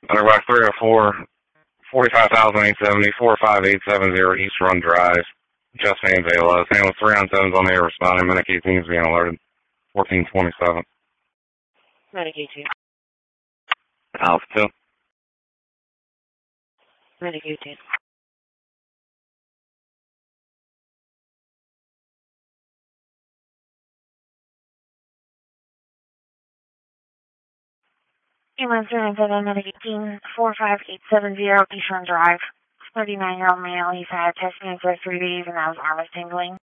Underway 304, 45,870, 45870 East Run Drive, Just Van Vela. San with 3 on 7s on the air responding. Medic 18 is being alerted. 1427. Medic 18. Alpha 2. Medic 18. Ambulance 397, Medic 18, 45870 East Run Drive. 39-year-old male. He's had chest pain for 3 days and now his arm is tingling.